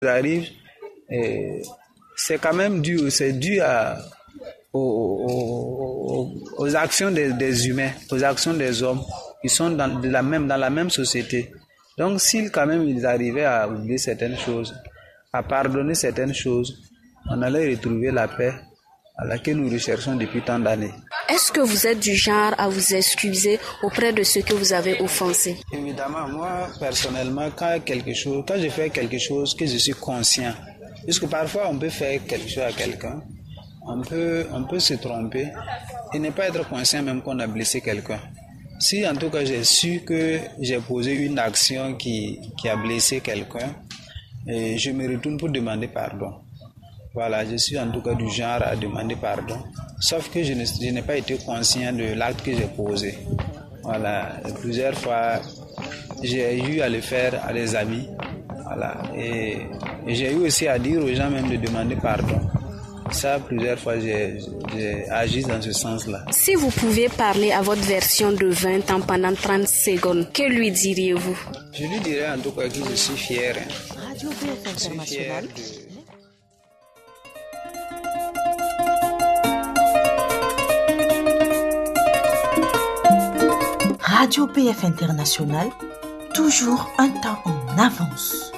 arrive, c'est quand même dû aux actions des humains, aux actions des hommes qui sont dans la même société. Donc s'ils quand même ils arrivaient à oublier certaines choses, à pardonner certaines choses, on allait retrouver la paix à laquelle nous recherchons depuis tant d'années. Est-ce que vous êtes du genre à vous excuser auprès de ceux que vous avez offensés? Évidemment, moi personnellement, quand je fais quelque chose que je suis conscient, puisque parfois on peut faire quelque chose à quelqu'un, on peut se tromper et ne pas être conscient même qu'on a blessé quelqu'un. Si en tout cas j'ai su que j'ai posé une action qui a blessé quelqu'un, et je me retourne pour demander pardon. Voilà, je suis en tout cas du genre à demander pardon, sauf que je n'ai pas été conscient de l'acte que j'ai posé. Voilà, plusieurs fois j'ai eu à le faire à des amis, voilà, et j'ai eu aussi à dire aux gens même de demander pardon. Ça, plusieurs fois, j'ai agi dans ce sens-là. Si vous pouviez parler à votre version de 20 ans pendant 30 secondes, que lui diriez-vous? Je lui dirais en tout cas que je suis fier. Radio BF International. Radio BF International, toujours un temps en avance.